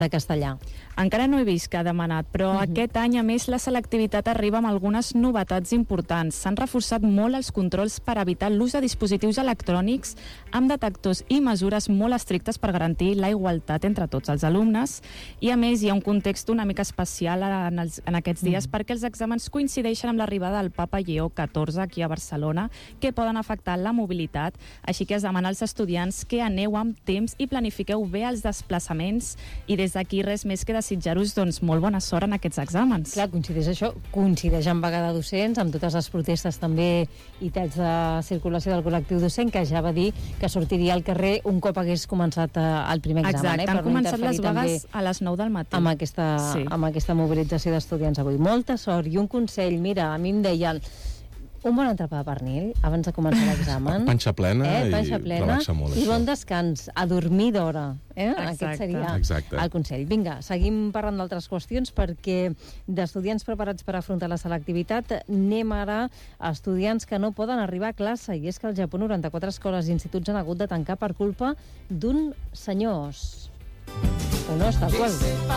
de castellà. Encara no he vist que ha demanat, però aquest any, a més, la selectivitat arriba amb algunes novetats importants. S'han reforçat molt els controls per evitar l'ús de dispositius electrònics amb detectors i mesures molt estrictes per garantir la igualtat entre tots els alumnes. I, a més, hi ha un context una mica especial en aquests dies perquè els exàmens coincideixen amb l'arribada del papa Lleó XIV aquí a Barcelona, que poden afectar la mobilitat. Així que es demana als estudiants que aneu amb temps i planifiqueu bé els desplaçaments, i des d'aquí res més que desitjar-vos molt bona sort en aquests exàmens. Clar, coincideix amb vaga de docents, amb totes les protestes també i talls de circulació del col·lectiu docent, que ja va dir que sortiria al carrer un cop hagués començat el primer examen. Exacte, han començat les vagues a les 9 del matí. Amb aquesta mobilització d'estudiants avui. Molta sort i un consell, mira, a mi em deien un bon entrepà de pernil abans de començar l'examen. Panxa plena i relaxa molt. I bon descans, a dormir d'hora. Aquest seria el consell. Vinga, seguim parlant d'altres qüestions perquè d'estudiants preparats per afrontar la selectivitat anem ara a estudiants que no poden arribar a classe, i és que al Japó 94 escoles i instituts han hagut de tancar per culpa d'un senyors. O no, està qual?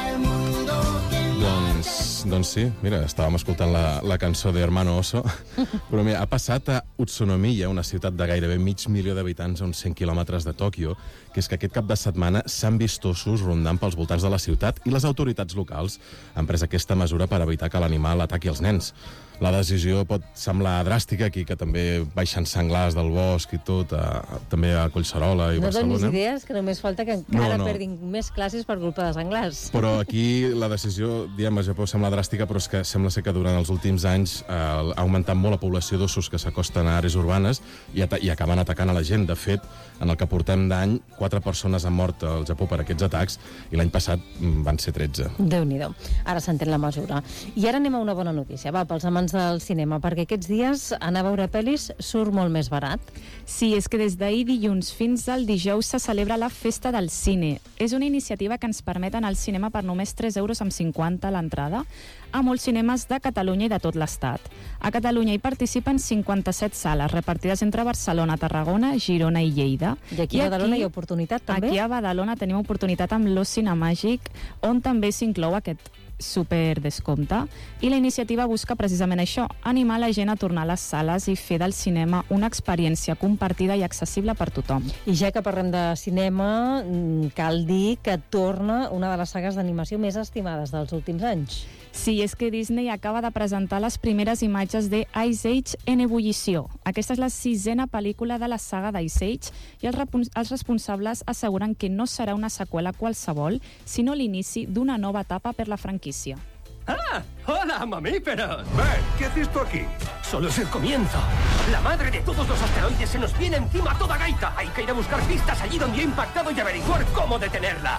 Doncs sí, mira, estàvem escoltant la cançó de Hermano Oso, però mira, ha passat a Utsunomiya, una ciutat de gairebé 500.000 d'habitants a uns 100 quilòmetres de Tòquio, que és que aquest cap de setmana s'han vist ossos rondant pels voltants de la ciutat i les autoritats locals han pres aquesta mesura per evitar que l'animal ataqui els nens. La decisió pot semblar dràstica aquí, que també baixen senglars del bosc i tot, també a Collserola i Barcelona. No donis idees, que només falta que encara perdin més classes per culpa de senglars. Però aquí la decisió, diem, a Japó sembla dràstica, però és que sembla ser que durant els últims anys ha augmentat molt la població d'ossos que s'acosten a àrees urbanes i acaben atacant a la gent. De fet, en el que portem d'any, 4 persones han mort al Japó per aquests atacs i l'any passat van ser 13. Déu-n'hi-do. Ara s'entén la mesura. I ara anem a una bona notícia, pels amants del cinema, perquè aquests dies anar a veure pel·lis surt molt més barat. Sí, és que des d'ahir dilluns fins al dijous se celebra la Festa del Cine. És una iniciativa que ens permet anar al cinema per només 3,50 € a l'entrada a molts cinemes de Catalunya i de tot l'Estat. A Catalunya hi participen 57 sales repartides entre Barcelona, Tarragona, Girona i Lleida. I aquí a Badalona hi ha oportunitat també? Aquí a Badalona tenim oportunitat amb l'Oci Cinemàgic, on també s'inclou aquest super descompte, i la iniciativa busca precisament això, animar la gent a tornar a les sales i fer del cinema una experiència compartida i accessible per tothom. I ja que parlem de cinema, cal dir que torna una de les sagues d'animació més estimades dels últims anys. Sí, és que Disney acaba de presentar les primeres imatges de Ice Age en ebullició. Aquesta és la 6ª pel·lícula de la saga d'Ice Age i els responsables asseguren que no serà una seqüela qualsevol, sinó l'inici d'una nova etapa per la franquícia. ¡Ah! ¡Hola, mamíferos! Ben, ¿qué haces tú aquí? Solo es el comienzo. La madre de todos los asteroides se nos viene encima a toda gaita. Hay que ir a buscar pistas allí donde ha impactado y averiguar cómo detenerla.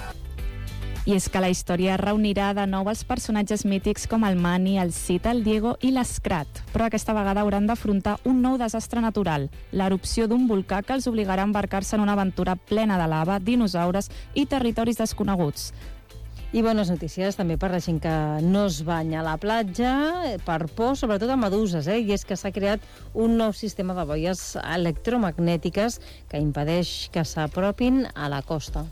I és que la història reunirà de nou els personatges mítics com el Manny, el Sid, el Diego i l'Skrat, però aquesta vegada hauran d'afrontar un nou desastre natural, l'erupció d'un volcà que els obligarà a embarcar-se en una aventura plena de lava, dinosaures i territoris desconeguts. I bones notícies també per la gent que no es banya a la platja per por, sobretot a meduses, i és que s'ha creat un nou sistema de boies electromagnètiques que impedeix que s'apropin a la costa.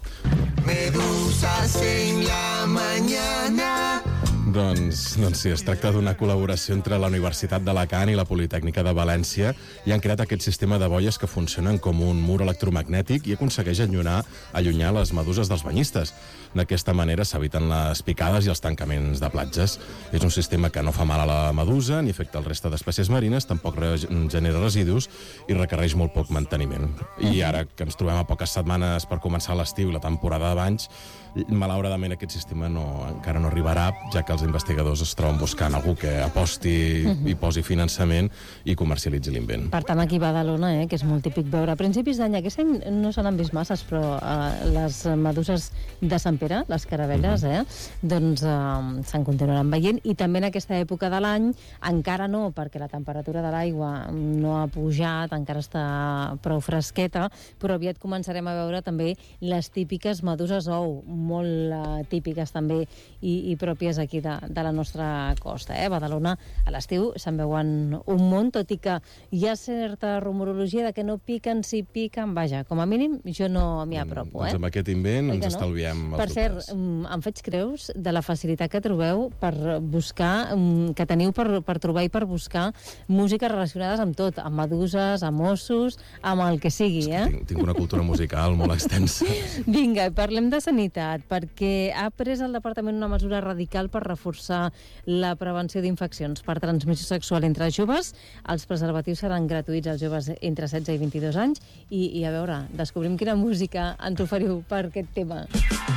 Medusas en la mañana. Doncs sí, es tracta d'una col·laboració entre la Universitat d'Alacant i la Politècnica de València i han creat aquest sistema de boies que funcionen com un mur electromagnètic i aconsegueix allunyar les meduses dels banyistes. D'aquesta manera s'eviten les picades i els tancaments de platges. És un sistema que no fa mal a la medusa ni afecta el resta d'espècies marines, tampoc genera residus i requereix molt poc manteniment. I ara que ens trobem a poques setmanes per començar l'estiu i la temporada de banys, malauradament aquest sistema encara no arribarà, ja que els investigadors es troben buscant algú que aposti i posi finançament i comercialitzi l'invent. Per tant, aquí a Badalona, que és molt típic veure. A principis d'any, aquest any no se n'han vist masses, però les meduses de Sant Pere, les caravelles, doncs se'n continuaran veient, i també en aquesta època de l'any, encara no, perquè la temperatura de l'aigua no ha pujat, encara està prou fresqueta, però aviat començarem a veure també les típiques meduses ou, molt típiques també i pròpies aquí de la nostra costa. Badalona a l'estiu se'n veuen un munt, tot i que hi ha certa rumorologia de que no piquen, si piquen, vaja, com a mínim jo no m'hi apropo. Doncs amb aquest invent ens estalviem els dubtes. Per cert, em faig creus de la facilitat que trobeu per buscar, que teniu per trobar i per buscar música relacionades amb tot, amb meduses, amb ossos, amb el que sigui, Tinc una cultura musical molt extensa. Vinga, parlem de sanitat, perquè ha pres el Departament una mesura radical per reforçar la prevenció d'infeccions per transmissió sexual entre joves. Els preservatius seran gratuïts als joves entre 16 i 22 anys. I a veure, descobrim quina música ens oferiu per aquest tema.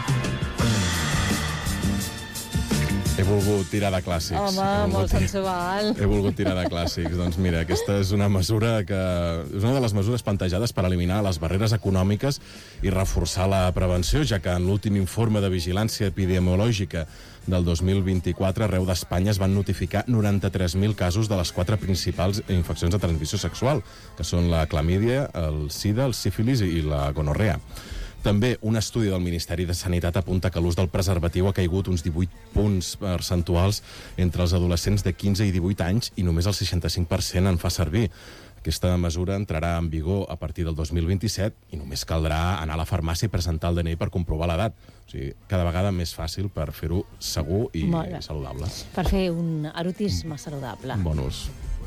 He volgut tirar de clàssics. Home, molt sensual. He volgut tirar de clàssics. Doncs mira, aquesta és una mesura que és una de les mesures plantejades per eliminar les barreres econòmiques i reforçar la prevenció, ja que en l'últim informe de vigilància epidemiològica del 2024, arreu d'Espanya es van notificar 93.000 casos de les 4 principals infeccions de transmissió sexual, que són la clamídia, el sida, el sífilis i la gonorrea. També un estudi del Ministeri de Sanitat apunta que l'ús del preservatiu ha caigut uns 18 punts percentuals entre els adolescents de 15 i 18 anys i només el 65% en fa servir. Aquesta mesura entrarà en vigor a partir del 2027 i només caldrà anar a la farmàcia i presentar el DNI per comprovar l'edat. O sigui, cada vegada més fàcil per fer-ho segur i saludable. Per fer un erotisme saludable. Un bon ús.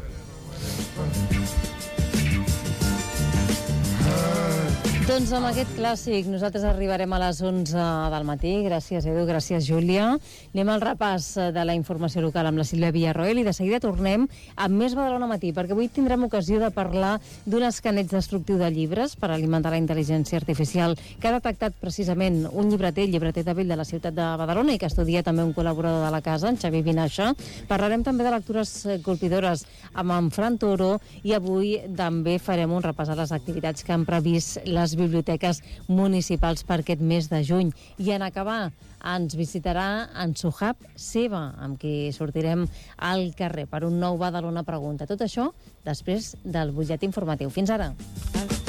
Doncs amb aquest clàssic nosaltres arribarem a les 11 del matí. Gràcies, Edu, gràcies, Júlia. Anem al repàs de la informació local amb la Sílvia Villarroel i de seguida tornem amb més Badalona Matí, perquè avui tindrem ocasió de parlar d'un escaneig destructiu de llibres per alimentar la intel·ligència artificial que ha detectat precisament un llibreter de vell de la ciutat de Badalona i que estudia també un col·laborador de la casa, en Xavi Vinaixa. Parlarem també de lectures colpidores amb en Fran Toro i avui també farem un repàs a les activitats que han previst les biblioteques municipals per aquest mes de juny. I en acabar, ens visitarà en Suhab Seva, amb qui sortirem al carrer per un nou Badalona Pregunta. Tot això després del butlletí informatiu. Fins ara.